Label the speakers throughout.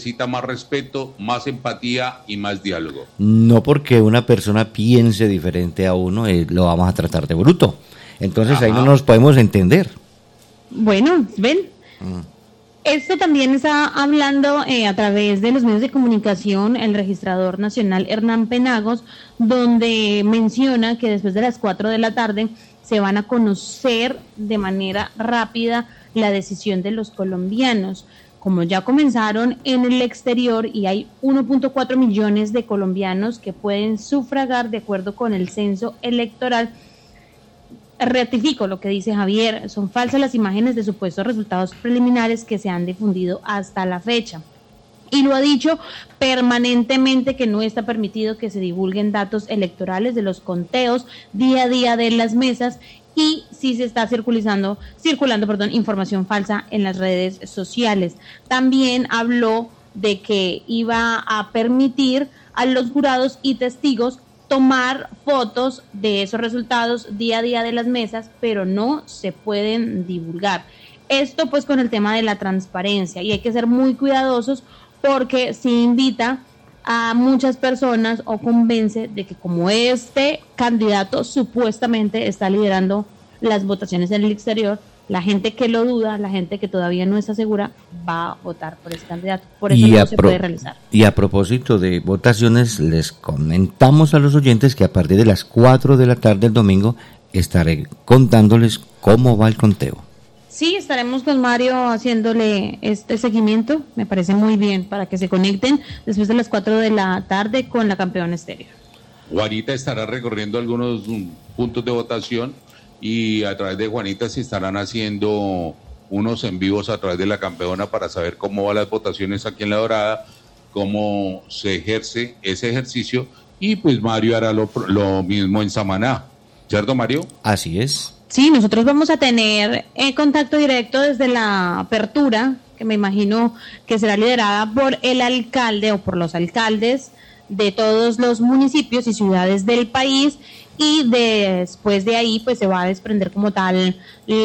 Speaker 1: necesita más respeto, más empatía y más diálogo.
Speaker 2: No porque una persona piense diferente a uno, lo vamos a tratar de bruto. Entonces ahí no nos podemos entender.
Speaker 3: Bueno, ven. Esto también está hablando a través de los medios de comunicación el registrador nacional Hernán Penagos, donde menciona que después de las 4 de la tarde se van a conocer de manera rápida la decisión de los colombianos. Como ya comenzaron en el exterior y hay 1.4 millones de colombianos que pueden sufragar de acuerdo con el censo electoral, ratifico lo que dice Javier, son falsas las imágenes de supuestos resultados preliminares que se han difundido hasta la fecha. Y lo ha dicho permanentemente que no está permitido que se divulguen datos electorales de los conteos día a día de las mesas y sí se está circulando información falsa en las redes sociales. También habló de que iba a permitir a los jurados y testigos tomar fotos de esos resultados día a día de las mesas, pero no se pueden divulgar. Esto pues con el tema de la transparencia, y hay que ser muy cuidadosos porque se invita a muchas personas o convence de que como este candidato supuestamente está liderando las votaciones en el exterior, la gente que lo duda, la gente que todavía no está segura, va a votar por ese candidato. Por eso no se puede realizar.
Speaker 2: Y a propósito de votaciones, les comentamos a los oyentes que a partir de las 4 de la tarde del domingo estaré contándoles cómo va el conteo.
Speaker 3: Sí, estaremos con Mario haciéndole este seguimiento. Me parece muy bien para que se conecten después de las 4 de la tarde con la Campeona Estéreo.
Speaker 1: Juanita estará recorriendo algunos puntos de votación y a través de Juanita se estarán haciendo unos en vivos a través de la Campeona para saber cómo van las votaciones aquí en La Dorada, cómo se ejerce ese ejercicio, y pues Mario hará lo mismo en Samaná. ¿Cierto, Mario?
Speaker 2: Así es.
Speaker 3: Sí, nosotros vamos a tener contacto directo desde la apertura, que me imagino que será liderada por el alcalde o por los alcaldes de todos los municipios y ciudades del país, y después de ahí pues se va a desprender como tal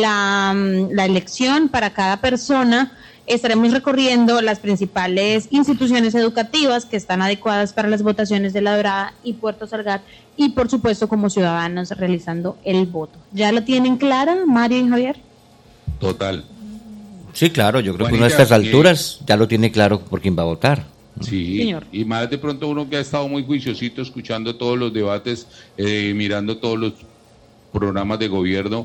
Speaker 3: la elección para cada persona. Estaremos recorriendo las principales instituciones educativas que están adecuadas para las votaciones de La Dorada y Puerto Salgar, y por supuesto como ciudadanos realizando el voto. ¿Ya lo tienen clara, Mario y Javier?
Speaker 1: Total.
Speaker 2: Sí, claro, yo creo que uno a estas alturas ya lo tiene claro por quién va a votar.
Speaker 1: Sí, señor. Y más de pronto uno que ha estado muy juiciosito escuchando todos los debates, mirando todos los programas de gobierno,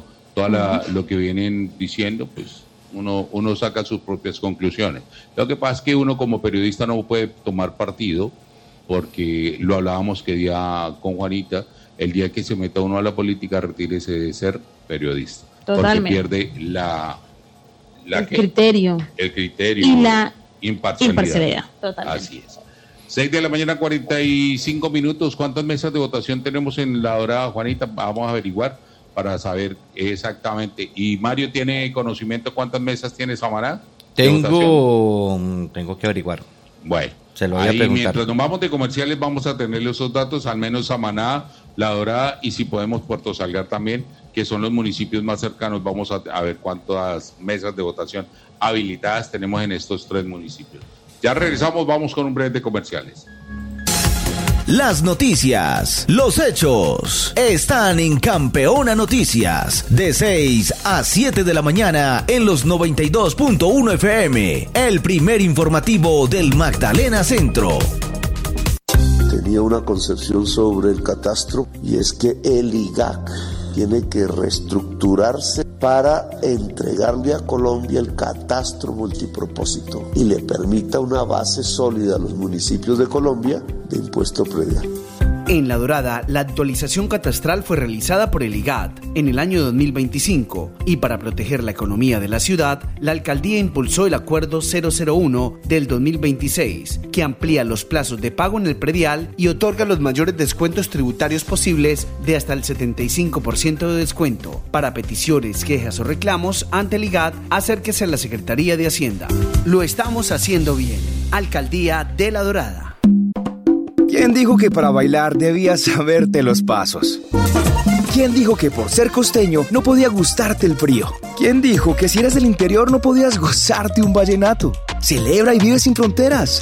Speaker 1: lo que vienen diciendo, pues uno saca sus propias conclusiones. Lo que pasa es que uno como periodista no puede tomar partido, porque lo hablábamos que día con Juanita, el día que se meta uno a la política, retírese de ser periodista.
Speaker 3: Totalmente.
Speaker 1: Porque pierde el
Speaker 3: criterio
Speaker 1: y la imparcialidad.
Speaker 3: Totalmente.
Speaker 1: Así es. 6 de la mañana, 45 minutos. ¿Cuántas mesas de votación tenemos en La Dorada, Juanita? Vamos a averiguar para saber exactamente. ¿Y Mario tiene conocimiento cuántas mesas tiene Samaná?
Speaker 2: Tengo que averiguar.
Speaker 1: Bueno,
Speaker 2: se lo voy a preguntar.
Speaker 1: Mientras nos vamos de comerciales vamos a tenerle esos datos, al menos Samaná, La Dorada y si podemos Puerto Salgar también, que son los municipios más cercanos. Vamos a ver cuántas mesas de votación habilitadas tenemos en estos 3 municipios. Ya regresamos, vamos con un breve de comerciales.
Speaker 4: Las noticias, los hechos, están en Campeona Noticias, de 6 a 7 de la mañana en los 92.1 FM, el primer informativo del Magdalena Centro.
Speaker 5: Tenía una concepción sobre el catastro, y es que el IGAC tiene que reestructurarse para entregarle a Colombia el catastro multipropósito y le permita una base sólida a los municipios de Colombia de impuesto predial.
Speaker 6: En La Dorada, la actualización catastral fue realizada por el IGAT en el año 2025 y para proteger la economía de la ciudad, la alcaldía impulsó el Acuerdo 001 del 2026, que amplía los plazos de pago en el predial y otorga los mayores descuentos tributarios posibles de hasta el 75% de descuento. Para peticiones, quejas o reclamos ante el IGAT, acérquese a la Secretaría de Hacienda. Lo estamos haciendo bien. Alcaldía de La Dorada.
Speaker 7: ¿Quién dijo que para bailar debías saberte los pasos? ¿Quién dijo que por ser costeño no podía gustarte el frío? ¿Quién dijo que si eres del interior no podías gozarte un vallenato? Celebra y vive sin fronteras.